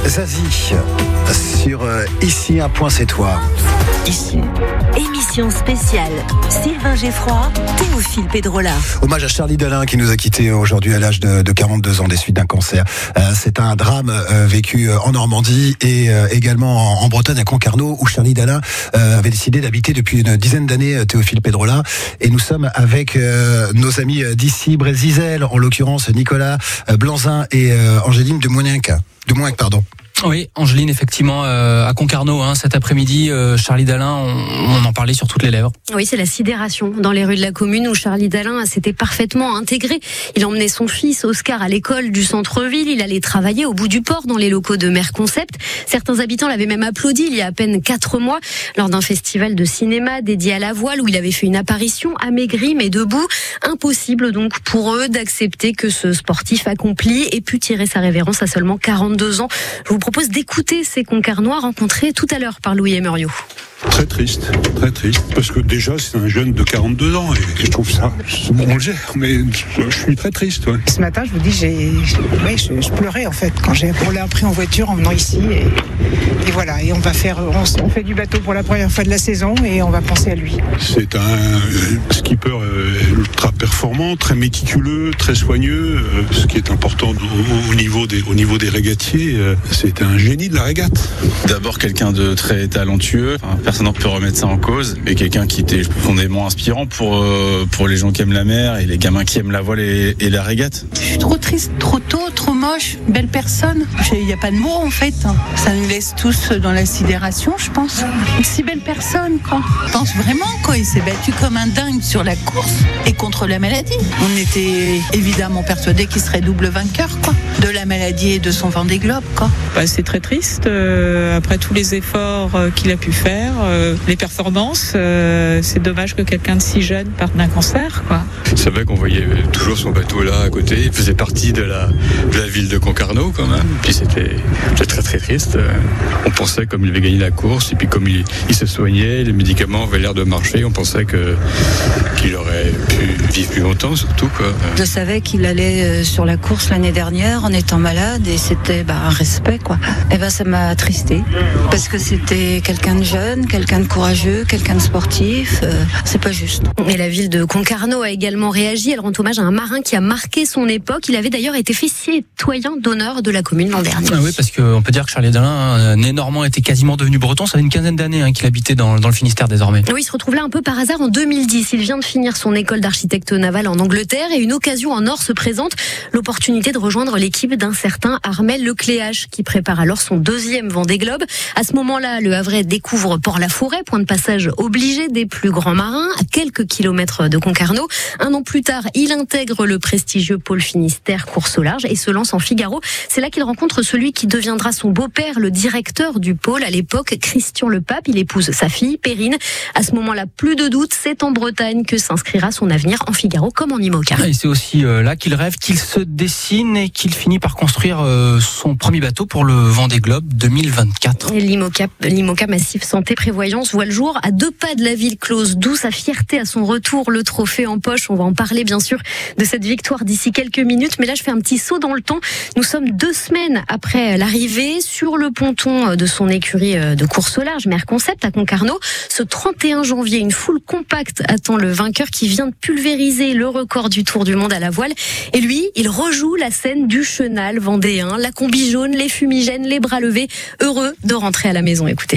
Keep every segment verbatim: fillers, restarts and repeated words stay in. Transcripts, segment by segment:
Zazie sur euh, Ici un point c'est toi. Ici. Émission spéciale Sylvain Geffroy, Théophile Pedrola. Hommage à Charlie Dalin qui nous a quittés aujourd'hui à l'âge de, de quarante-deux ans des suites d'un cancer. Euh, c'est un drame euh, vécu en Normandie et euh, également en, en Bretagne à Concarneau où Charlie Dalin euh, avait décidé d'habiter depuis une dizaine d'années, Théophile Pedrola. Et nous sommes avec euh, nos amis d'ici, Brésil, en l'occurrence Nicolas euh, Blanzin et euh, Angéline de Moignac. De Moignac, pardon. Oui, Angéline, effectivement, euh, à Concarneau, hein, cet après-midi, euh, Charlie Dalin, on, on en parlait sur toutes les lèvres. Oui, c'est la sidération dans les rues de la commune où Charlie Dalin s'était parfaitement intégré. Il emmenait son fils Oscar à l'école du centre-ville. Il allait travailler au bout du port dans les locaux de Merconcept. Certains habitants l'avaient même applaudi il y a à peine quatre mois lors d'un festival de cinéma dédié à la voile où il avait fait une apparition amaigri mais debout. Impossible donc pour eux d'accepter que ce sportif accompli ait pu tirer sa révérence à seulement quarante-deux ans. Je vous propose d'écouter ces Concarnois rencontrés tout à l'heure par Louis Emerio. Très triste, très triste, parce que déjà c'est un jeune de quarante-deux ans et je trouve ça, bon, on le gère, mais je suis très triste. Ouais. Ce matin, je vous dis, j'ai, ouais, je, je pleurais en fait quand j'ai, on l'a pris en voiture en venant ici et, et voilà, et on va faire, on, on fait du bateau pour la première fois de la saison et on va penser à lui. C'est un skipper ultra performant, très méticuleux, très soigneux, ce qui est important au, au niveau des, au niveau des régatiers, c'est un génie de la régate. D'abord quelqu'un de très talentueux. Enfin, personne ne peut remettre ça en cause, mais quelqu'un qui était profondément inspirant pour, euh, pour les gens qui aiment la mer et les gamins qui aiment la voile et, et la régate. Je suis trop triste, trop tôt, trop moche, belle personne. Il n'y a pas de mots en fait. Ça nous laisse tous dans la sidération, je pense. Une si belle personne, quoi. Je pense vraiment, quoi. Il s'est battu comme un dingue sur la course et contre la maladie. On était évidemment persuadés qu'il serait double vainqueur, quoi. De la maladie et de son Vendée Globe, quoi. Bah, c'est très triste. Euh, après tous les efforts euh, qu'il a pu faire, Euh, les performances, euh, c'est dommage que quelqu'un de si jeune parte d'un cancer, quoi. C'est vrai qu'on voyait toujours son bateau là à côté. Il faisait partie de la, de la ville de Concarneau quand même. Puis c'était, c'était très très triste. On pensait comme il avait gagné la course et puis comme il, il se soignait, les médicaments avaient l'air de marcher, on pensait que, qu'il aurait pu vivre plus longtemps surtout, quoi. Je savais qu'il allait sur la course l'année dernière en étant malade et c'était bah, un respect, quoi. Et ben ça m'a attristé parce que c'était quelqu'un de jeune, quelqu'un de courageux, quelqu'un de sportif, euh, c'est pas juste. Et la ville de Concarneau a également réagi. Elle rend hommage à un marin qui a marqué son époque. Il avait d'ailleurs été fait citoyen d'honneur de la commune l'an dernier. Ah oui, parce qu'on peut dire que Charlie Dalin, né normand, était quasiment devenu breton. Ça fait une quinzaine d'années hein, qu'il habitait dans, dans le Finistère désormais. Oui, il se retrouve là un peu par hasard en deux mille dix. Il vient de finir son école d'architecte naval en Angleterre et une occasion en or se présente, l'opportunité de rejoindre l'équipe d'un certain Armel Lecléache qui prépare alors son deuxième Vendée Globe. À ce moment-là, le Havrais découvre Port-la-Forêt, point de passage obligé des plus grands marins, à quelques kilomètres de Concarneau. Un an plus tard, il intègre le prestigieux pôle Finistère course au large et se lance en Figaro. C'est là qu'il rencontre celui qui deviendra son beau-père, le directeur du pôle à l'époque, Christian Lepape. Il épouse sa fille, Perrine. À ce moment-là, plus de doute, c'est en Bretagne que s'inscrira son avenir en Figaro comme en IMOCA. Et c'est aussi là qu'il rêve, qu'il se dessine et qu'il finit par construire son premier bateau pour le Vendée Globe deux mille vingt-quatre. Et l'IMOCA, l'IMOCA Massif Santé Prévoyance voit le jour à deux pas de la ville close, d'où sa fierté à son retour, le trophée en poche. On va en parler bien sûr de cette victoire d'ici quelques minutes, mais là je fais un petit saut dans le temps. Nous sommes deux semaines après l'arrivée sur le ponton de son écurie de course au large, Merconcept à Concarneau. Ce trente et un janvier, une foule compacte attend le vainqueur qui vient de pulvériser le record du Tour du Monde à la voile. Et lui, il rejoue la scène du chenal vendéen, la combi jaune, les fumigènes, les bras levés, heureux de rentrer à la maison. Écoutez.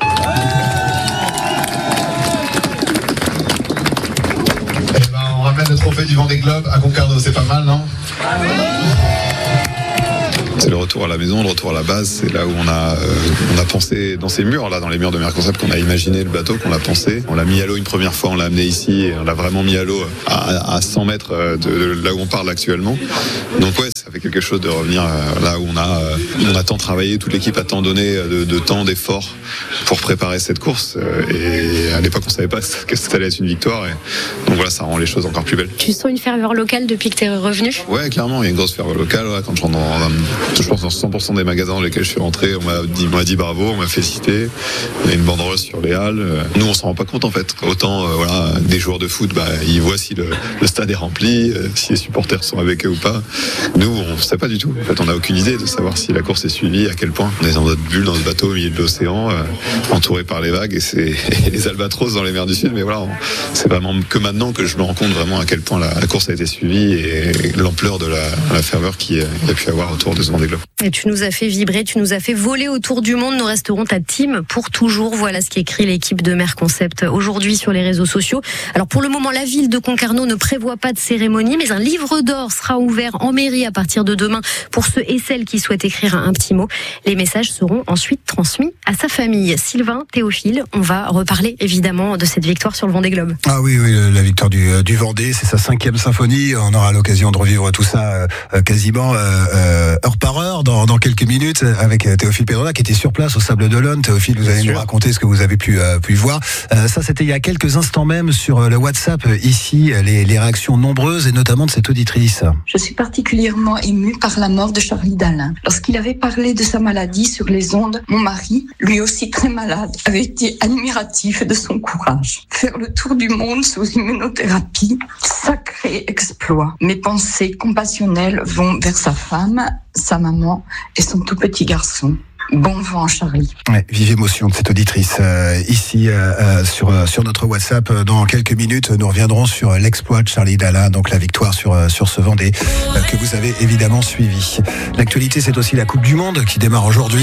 On ramène le trophée du Vendée Globe à Concarneau, c'est pas mal, non ? C'est le retour à la maison, le retour à la base. C'est là où on a, euh, on a pensé dans ces murs, là, dans les murs de Merconcept, qu'on a imaginé le bateau, qu'on l'a pensé. On l'a mis à l'eau une première fois, on l'a amené ici et on l'a vraiment mis à l'eau à, à cent mètres de, de là où on parle actuellement. Donc ouais, ça fait quelque chose de revenir là où on a, on a tant travaillé, toute l'équipe a tant donné de, de temps, d'efforts pour préparer cette course. Et à l'époque, on savait pas que ça allait être une victoire. Et donc voilà, ça rend les choses encore plus belles. Tu sens une ferveur locale depuis que tu es revenu ? Ouais, clairement, il y a une grosse ferveur locale. Ouais, quand je rentre dans, je pense dans cent pour cent des magasins dans lesquels je suis rentré, on m'a dit, on m'a dit bravo, on m'a félicité. Il y a une banderole sur les halles. Nous, on s'en rend pas compte en fait. Autant, euh, voilà, des joueurs de foot, bah, ils voient si le, le stade est rempli, euh, si les supporters sont avec eux ou pas. Nous, on ne sait pas du tout. En fait, on n'a aucune idée de savoir si la course est suivie, à quel point. On est dans notre bulle, dans ce bateau au milieu de l'océan, euh, entouré par les vagues et, c'est, et les albatros dans les mers du Sud. Mais voilà, on, c'est vraiment que maintenant que je me rends compte vraiment à quel point la, la course a été suivie et l'ampleur de la, la ferveur qu'il y a pu avoir autour de ce Vendée Globe. Et tu nous as fait vibrer, tu nous as fait voler autour du monde. Nous resterons ta team pour toujours. Voilà ce qu'écrit l'équipe de Merconcept aujourd'hui sur les réseaux sociaux. Alors pour le moment, la ville de Concarneau ne prévoit pas de cérémonie, mais un livre d'or sera ouvert en mairie à partir de demain pour ceux et celles qui souhaitent écrire un petit mot. Les messages seront ensuite transmis à sa famille. Sylvain, Théophile, on va reparler évidemment de cette victoire sur le Vendée Globe. Ah oui, oui, la victoire du, du Vendée, c'est sa cinquième symphonie. On aura l'occasion de revivre tout ça euh, quasiment euh, heure par heure dans, dans quelques minutes avec Théophile Pedrola qui était sur place au Sable d'Olonne. Théophile, vous allez nous raconter ce que vous avez pu, euh, pu voir. Euh, ça, c'était il y a quelques instants même sur le WhatsApp. Ici, les, les réactions nombreuses et notamment de cette auditrice. Je suis particulièrement émue par la mort de Charlie Dalin. Lorsqu'il avait parlé de sa maladie sur les ondes, mon mari, lui aussi très malade, avait été admiratif de son courage. Faire le tour du monde sous immunothérapie, sacré exploit. Mes pensées compassionnelles vont vers sa femme, sa maman et son tout petit garçon. Bon vent, Charlie. Ouais, vive émotion de cette auditrice euh, ici euh, sur euh, sur notre WhatsApp. Dans quelques minutes, nous reviendrons sur l'exploit de Charlie Dalin, donc la victoire sur euh, sur ce Vendée euh, que vous avez évidemment suivi. L'actualité, c'est aussi la Coupe du Monde qui démarre aujourd'hui.